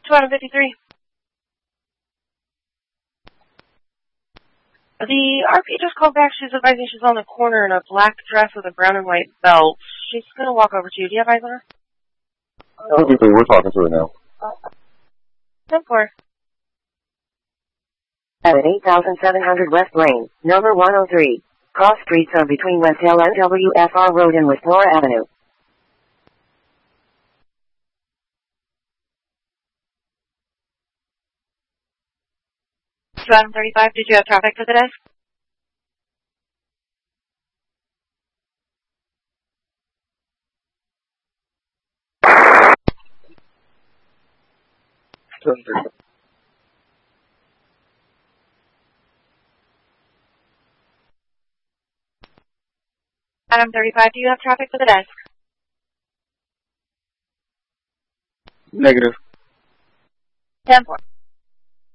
2 out of 53. The RP just called back. She's advising she's on the corner in a black dress with a brown and white belt. She's going to walk over to you. Do you have eyes on her? We're talking to her now. 10-4. At 8700 West Lane, number 103. Cross streets are between West Hill and WFR Road and West Nora Avenue. 7:35. Did you have traffic for the desk? Adam 35. Do you have traffic for the desk? Negative. 10-4.